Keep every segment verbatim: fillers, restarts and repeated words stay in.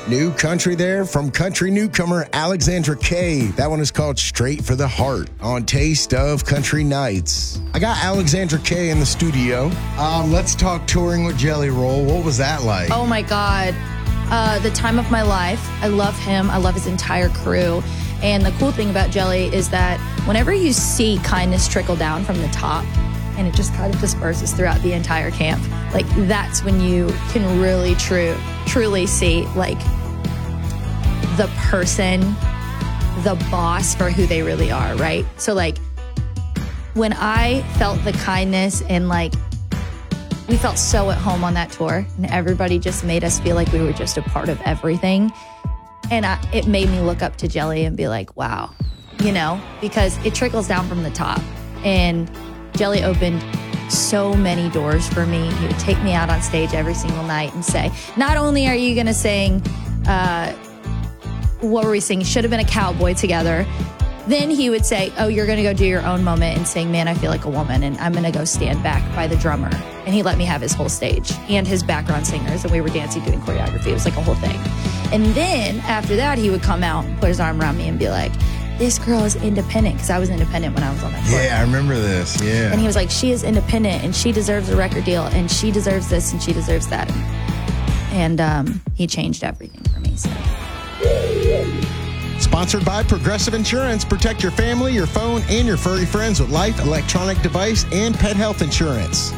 New country there from country newcomer Alexandra Kay. That one is called Straight for the Heart on Taste of Country Nights. I got Alexandra Kay in the studio. Um, let's talk touring with Jelly Roll. What was that like? Oh my God. Uh, the time of my life. I love him. I love his entire crew. And the cool thing about Jelly is that whenever you see kindness trickle down from the top and it just kind of disperses throughout the entire camp, like that's when you can really true, truly see like the person, the boss for who they really are, right? So like when I felt the kindness and like we felt so at home on that tour and everybody just made us feel like we were just a part of everything. And I, it made me look up to Jelly and be like, wow, you know, because it trickles down from the top. And Jelly opened so many doors for me. He would take me out on stage every single night and say, not only are you going to sing, uh, what were we singing? Should have been a cowboy together. Then he would say, oh, you're going to go do your own moment and sing, man, I feel like a woman. And I'm going to go stand back by the drummer. And he let me have his whole stage and his background singers. And we were dancing, doing choreography. It was like a whole thing. And then after that, he would come out and put his arm around me and be like, this girl is independent. Because I was independent when I was on that tour. Yeah, I remember this. Yeah. And he was like, she is independent and she deserves a record deal and she deserves this and she deserves that. And um, he changed everything for me. So. Sponsored by Progressive Insurance. Protect your family, your phone, and your furry friends with life, electronic device, and pet health insurance.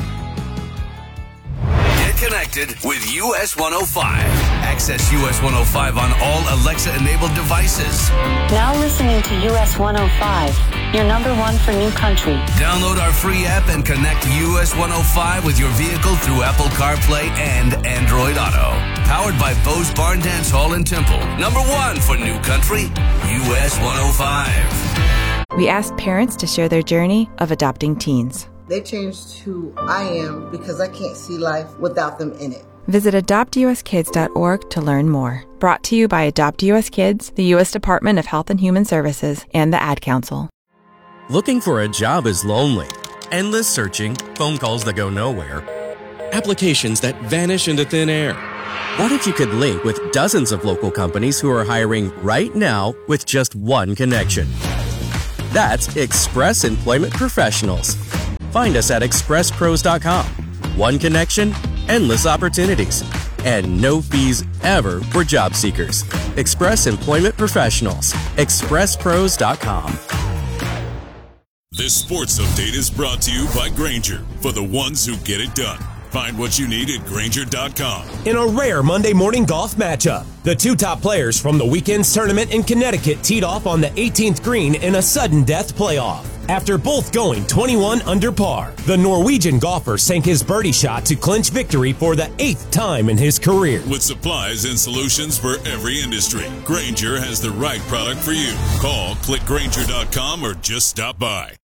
Get connected with U S one oh five. Access U S one oh five on all Alexa-enabled devices. Now listening to U S one oh five, your number one for new country. Download our free app and connect U S one oh five with your vehicle through Apple CarPlay and Android Auto. Powered by Bose Barn Dance Hall in Temple. Number one for new country, U S one oh five. We asked parents to share their journey of adopting teens. They changed who I am because I can't see life without them in it. Visit adopt u s kids dot org to learn more. Brought to you by Adopt U S Kids, the U S Department of Health and Human Services, and the Ad Council. Looking for a job is lonely. Endless searching, phone calls that go nowhere, applications that vanish into thin air. What if you could link with dozens of local companies who are hiring right now with just one connection? That's Express Employment Professionals. Find us at express pros dot com. One connection, endless opportunities, and no fees ever for job seekers. Express Employment Professionals. express pros dot com. This sports update is brought to you by Grainger, for the ones who get it done. Find what you need at Grainger dot com. In a rare Monday morning golf matchup, the two top players from the weekend's tournament in Connecticut teed off on the eighteenth green in a sudden death playoff. After both going twenty-one under par, the Norwegian golfer sank his birdie shot to clinch victory for the eighth time in his career. With supplies and solutions for every industry, Grainger has the right product for you. Call, click Grainger dot com, or just stop by.